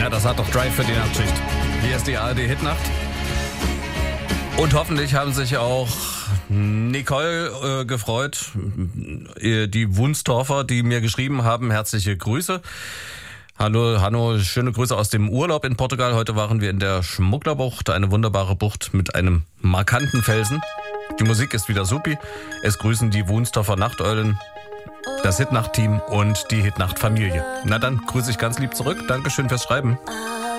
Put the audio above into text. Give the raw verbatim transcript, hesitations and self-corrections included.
Ja, das hat doch Drive für die Nachtschicht. Hier ist die A R D-Hitnacht. Und hoffentlich haben sich auch Nicole äh, gefreut, die Wunstorfer, die mir geschrieben haben, herzliche Grüße. Hallo, Hanno, schöne Grüße aus dem Urlaub in Portugal. Heute waren wir in der Schmugglerbucht, eine wunderbare Bucht mit einem markanten Felsen. Die Musik ist wieder supi. Es grüßen die Wunstorfer Nachteulen, das Hitnacht-Team und die Hitnacht-Familie. Na dann grüße ich ganz lieb zurück. Dankeschön fürs Schreiben.